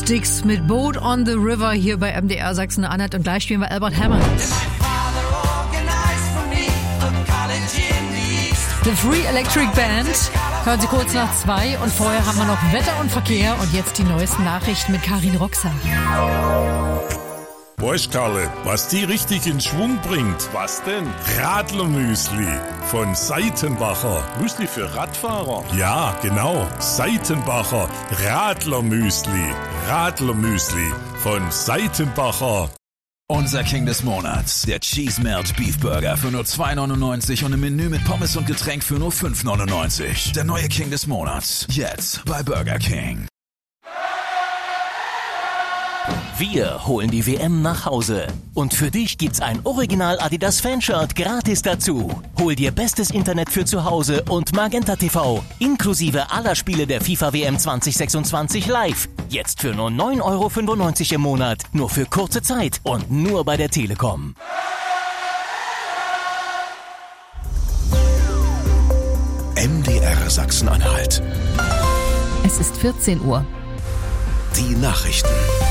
Styx mit Boat on the River hier bei MDR Sachsen-Anhalt und gleich spielen wir Albert Hammond. The Free Electric Band. Hören Sie kurz nach 2 und vorher haben wir noch Wetter und Verkehr und jetzt die neuesten Nachrichten mit Karin Roxer. Weißt Karle, was die richtig in Schwung bringt? Was denn? Radlermüsli von Seitenbacher. Müsli für Radfahrer? Ja, genau. Seitenbacher Radlermüsli. Radlermüsli von Seitenbacher. Unser King des Monats, der Cheese Melt Beef Burger für nur 2,99 und ein Menü mit Pommes und Getränk für nur 5,99. Der neue King des Monats, jetzt bei Burger King. Wir holen die WM nach Hause. Und für dich gibt's ein Original Adidas Fanshirt gratis dazu. Hol dir bestes Internet für zu Hause und Magenta TV, inklusive aller Spiele der FIFA WM 2026 live. Jetzt für nur 9,95 € im Monat. Nur für kurze Zeit und nur bei der Telekom. MDR Sachsen-Anhalt. Es ist 14 Uhr. Die Nachrichten.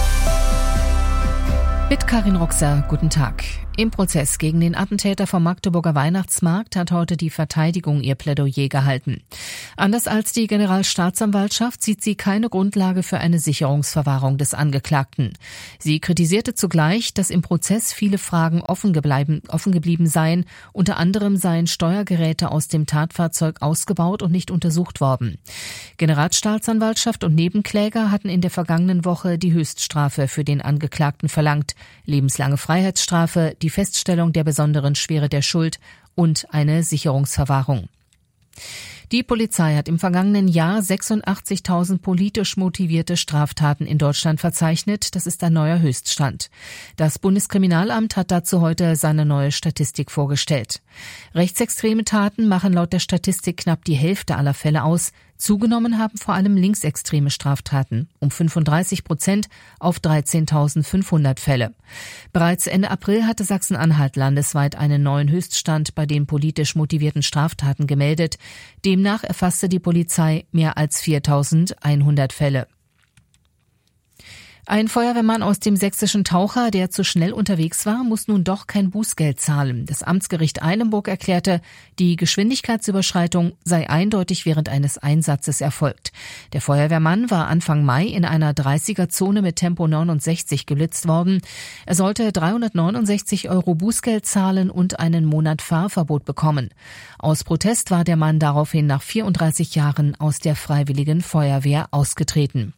Mit Karin Roxer, guten Tag. Im Prozess gegen den Attentäter vom Magdeburger Weihnachtsmarkt hat heute die Verteidigung ihr Plädoyer gehalten. Anders als die Generalstaatsanwaltschaft sieht sie keine Grundlage für eine Sicherungsverwahrung des Angeklagten. Sie kritisierte zugleich, dass im Prozess viele Fragen offen geblieben seien. Unter anderem seien Steuergeräte aus dem Tatfahrzeug ausgebaut und nicht untersucht worden. Generalstaatsanwaltschaft und Nebenkläger hatten in der vergangenen Woche die Höchststrafe für den Angeklagten verlangt. Lebenslange Freiheitsstrafe, die Feststellung der besonderen Schwere der Schuld und eine Sicherungsverwahrung. Die Polizei hat im vergangenen Jahr 86.000 politisch motivierte Straftaten in Deutschland verzeichnet. Das ist ein neuer Höchststand. Das Bundeskriminalamt hat dazu heute seine neue Statistik vorgestellt. Rechtsextreme Taten machen laut der Statistik knapp die Hälfte aller Fälle aus. Zugenommen haben vor allem linksextreme Straftaten um 35% auf 13.500 Fälle. Bereits Ende April hatte Sachsen-Anhalt landesweit einen neuen Höchststand bei den politisch motivierten Straftaten gemeldet. Demnach erfasste die Polizei mehr als 4.100 Fälle. Ein Feuerwehrmann aus dem sächsischen Taucher, der zu schnell unterwegs war, muss nun doch kein Bußgeld zahlen. Das Amtsgericht Eilenburg erklärte, die Geschwindigkeitsüberschreitung sei eindeutig während eines Einsatzes erfolgt. Der Feuerwehrmann war Anfang Mai in einer 30er-Zone mit Tempo 69 geblitzt worden. Er sollte 369 € Bußgeld zahlen und einen Monat Fahrverbot bekommen. Aus Protest war der Mann daraufhin nach 34 Jahren aus der Freiwilligen Feuerwehr ausgetreten.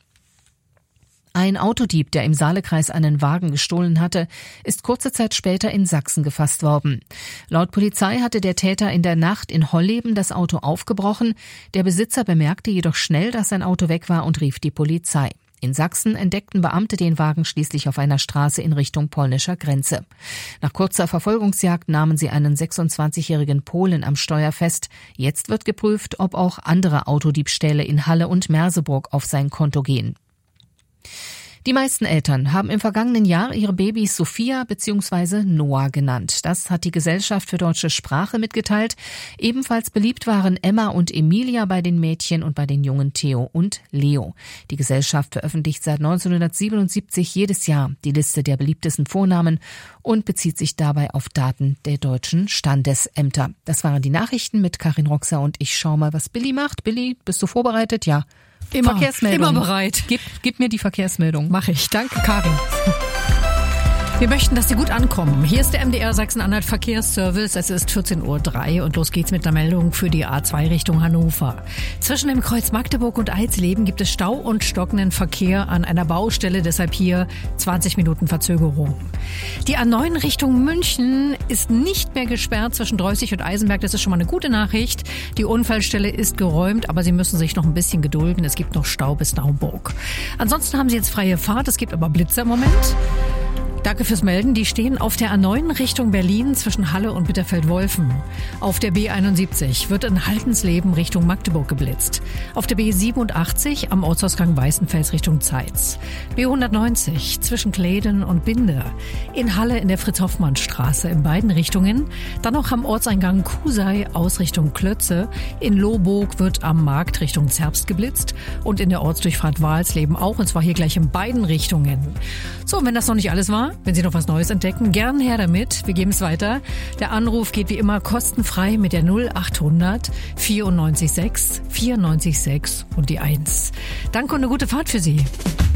Ein Autodieb, der im Saalekreis einen Wagen gestohlen hatte, ist kurze Zeit später in Sachsen gefasst worden. Laut Polizei hatte der Täter in der Nacht in Holleben das Auto aufgebrochen. Der Besitzer bemerkte jedoch schnell, dass sein Auto weg war und rief die Polizei. In Sachsen entdeckten Beamte den Wagen schließlich auf einer Straße in Richtung polnischer Grenze. Nach kurzer Verfolgungsjagd nahmen sie einen 26-jährigen Polen am Steuer fest. Jetzt wird geprüft, ob auch andere Autodiebstähle in Halle und Merseburg auf sein Konto gehen. Die meisten Eltern haben im vergangenen Jahr ihre Babys Sophia bzw. Noah genannt. Das hat die Gesellschaft für deutsche Sprache mitgeteilt. Ebenfalls beliebt waren Emma und Emilia bei den Mädchen und bei den Jungen Theo und Leo. Die Gesellschaft veröffentlicht seit 1977 jedes Jahr die Liste der beliebtesten Vornamen und bezieht sich dabei auf Daten der deutschen Standesämter. Das waren die Nachrichten mit Karin Roxer und ich schau mal, was Billy macht. Billy, bist du vorbereitet? Ja. Immer Verkehrsmeldung. bereit. Gib mir die Verkehrsmeldung. Mach ich. Danke, Karin. Wir möchten, dass Sie gut ankommen. Hier ist der MDR Sachsen-Anhalt Verkehrsservice. Es ist 14:03 Uhr und los geht's mit der Meldung für die A2 Richtung Hannover. Zwischen dem Kreuz Magdeburg und Eisleben gibt es Stau und stockenden Verkehr an einer Baustelle, deshalb hier 20 Minuten Verzögerung. Die A9 Richtung München ist nicht mehr gesperrt zwischen Dreußig und Eisenberg. Das ist schon mal eine gute Nachricht. Die Unfallstelle ist geräumt, aber Sie müssen sich noch ein bisschen gedulden. Es gibt noch Stau bis Naumburg. Ansonsten haben Sie jetzt freie Fahrt. Es gibt aber Blitzer im Moment. Danke fürs Melden. Die stehen auf der A9 Richtung Berlin zwischen Halle und Bitterfeld-Wolfen. Auf der B71 wird in Haltensleben Richtung Magdeburg geblitzt. Auf der B87 am Ortsausgang Weißenfels Richtung Zeitz. B190 zwischen Kläden und Binde. In Halle in der Fritz-Hoffmann-Straße in beiden Richtungen. Dann noch am Ortseingang Kusei aus Richtung Klötze. In Lohburg wird am Markt Richtung Zerbst geblitzt. Und in der Ortsdurchfahrt Walsleben auch. Und zwar hier gleich in beiden Richtungen. So, und wenn das noch nicht alles war, wenn Sie noch was Neues entdecken, gern her damit. Wir geben es weiter. Der Anruf geht wie immer kostenfrei mit der 0800 94 6 94 6 und die 1. Danke und eine gute Fahrt für Sie.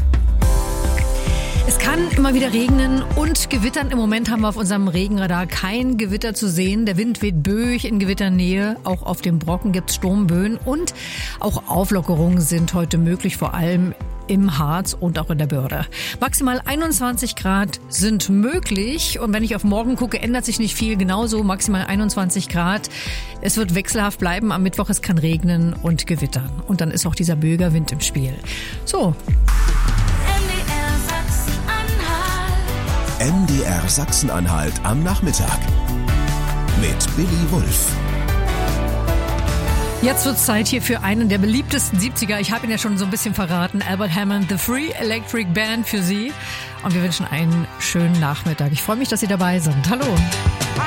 Es kann immer wieder regnen und gewittern. Im Moment haben wir auf unserem Regenradar kein Gewitter zu sehen. Der Wind weht böig in Gewitternähe. Auch auf dem Brocken gibt es Sturmböen und auch Auflockerungen sind heute möglich, vor allem im Harz und auch in der Börde. Maximal 21 Grad sind möglich und wenn ich auf morgen gucke, ändert sich nicht viel. Genauso maximal 21 Grad. Es wird wechselhaft bleiben. Am Mittwoch es kann regnen und gewittern. Und dann ist auch dieser böiger Wind im Spiel. So. MDR Sachsen-Anhalt am Nachmittag mit Billy Wulff. Jetzt wird's Zeit hier für einen der beliebtesten 70er. Ich habe ihn ja schon so ein bisschen verraten. Albert Hammond, The Free Electric Band für Sie. Und wir wünschen einen schönen Nachmittag. Ich freue mich, dass Sie dabei sind. Hallo.